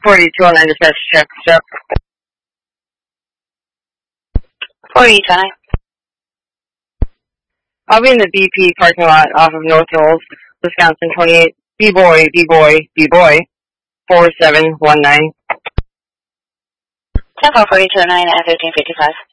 4209 dispatch, check. 4809. I'll be in the BP parking lot off of North Knolls, Wisconsin 28. B-boy, 4719. 10-4 4209 at 1355.